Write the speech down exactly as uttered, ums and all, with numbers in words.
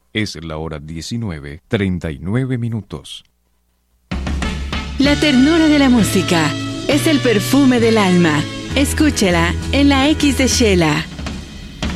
Es la hora diecinueve, treinta y nueve minutos. La ternura de la música es el perfume del alma. Escúchela en la X de Shela.